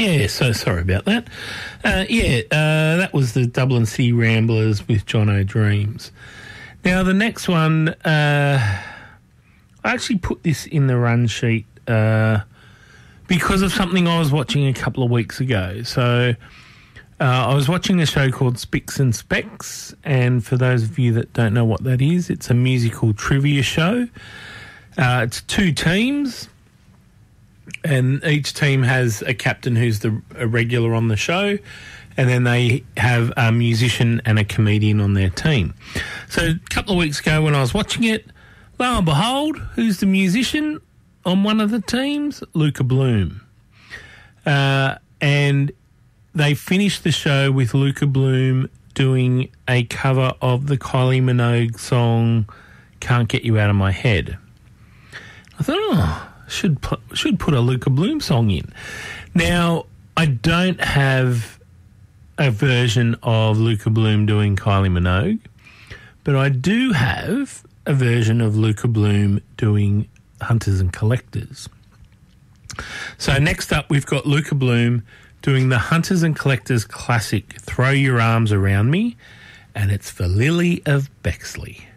Yeah, so sorry about that. That was the Dublin City Ramblers with John O'Dreams. Now, the next one, I actually put this in the run sheet because of something I was watching a couple of weeks ago. So I was watching a show called Spicks and Specks, and for those of you that don't know what that is, it's a musical trivia show. It's two teams, and each team has a captain who's a regular on the show, and then they have a musician and a comedian on their team. So a couple of weeks ago when I was watching it, lo and behold, who's the musician on one of the teams? Luca Bloom. And they finished the show with Luca Bloom doing a cover of the Kylie Minogue song Can't Get You Out of My Head. I thought, should put a Luca Bloom song in. Now, I don't have a version of Luca Bloom doing Kylie Minogue, but I do have a version of Luca Bloom doing Hunters and Collectors. So next up, we've got Luca Bloom doing the Hunters and Collectors classic Throw Your Arms Around Me, and it's for Lily of Bexley.